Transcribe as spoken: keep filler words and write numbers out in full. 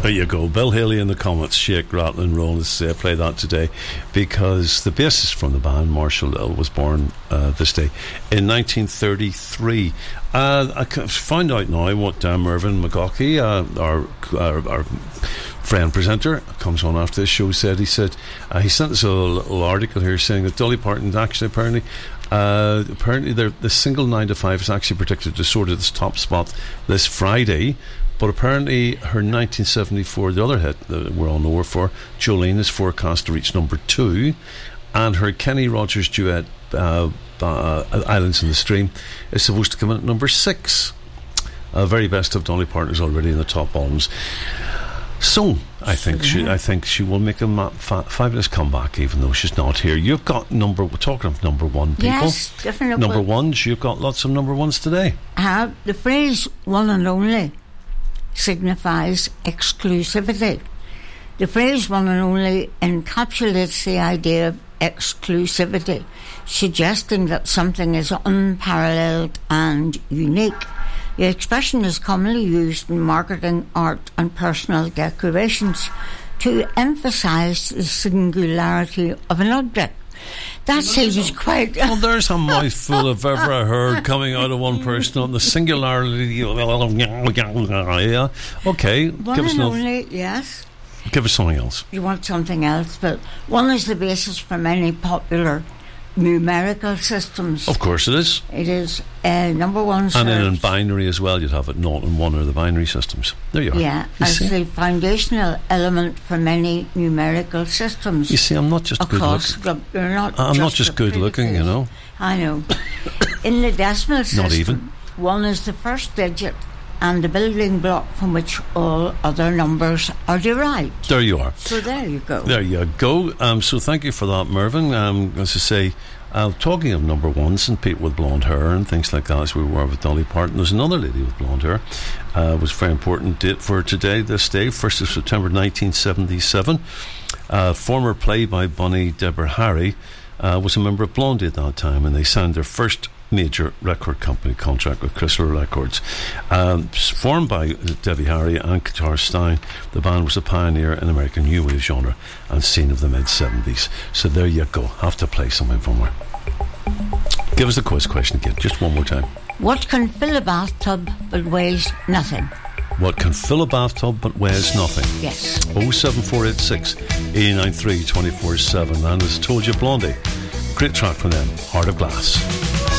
There you go. Bill Haley and the Comets, Shake, Rattle and Roll. Let's uh, play that today because the bassist from the band, Marshall Lill, was born uh, this day in nineteen thirty-three. Uh, I found out now what uh, Mervyn McGaughey, uh, our, our, our friend presenter, comes on after this show, said. He said uh, he sent us a little article here saying that Dolly Parton actually apparently uh, apparently the single nine to five is actually predicted to sort of this top spot this Friday. But apparently her nineteen seventy-four, the other hit that we're all know her for, Jolene, is forecast to reach number two. And her Kenny Rogers duet, uh, uh, Islands in the Stream, is supposed to come in at number six. Uh, very best of Dolly Parton is already in the top albums. So I think she, I think she will make a ma- fa- fabulous comeback, even though she's not here. You've got number. We're talking of number one people. Yes, definitely. Number ones. You've got lots of number ones today. Uh, the phrase "one and only" signifies exclusivity. The phrase "one and only" encapsulates the idea of exclusivity, suggesting that something is unparalleled and unique. The expression is commonly used in marketing, art and personal decorations to emphasise the singularity of an object. That seems quite... Well, there's a mouthful I've ever heard coming out of one person on the singularity. Yeah. Okay, one give us and another. only, yes. Give us something else. You want something else, but one is the basis for many popular numerical systems. Of course it is. It is uh, number one. And then in binary as well, you'd have it naught and one are the binary systems. There you are. Yeah, you as see? the foundational element for many numerical systems. You see, I'm not just good looking. The, you're not I'm just not just good looking, you know. I know. In the decimal system, not even. One is the first digit and the building block from which all other numbers are derived. There you are. So there you go. There you go. Um, so thank you for that, Mervyn. Um, as I say, uh, talking of number ones and people with blonde hair and things like that, as we were with Dolly Parton, there's another lady with blonde hair. Uh, was a very important date for today, this day, first of September nineteen seventy-seven. Uh, former play by Bonnie Deborah Harry uh, was a member of Blondie at that time, and they signed their first major record company contract with Chrysler Records. Um, formed by Debbie Harry and Qatar Stein, the band was a pioneer in American new wave genre and scene of the mid seventies. So there you go. Have to play something from her. Give us the quiz question again, just one more time. What can fill a bathtub but weighs nothing? What can fill a bathtub but weighs nothing? Yes. oh seven four eight six, eight nine three, two four seven. And as told you, Blondie, great track from them, Heart of Glass.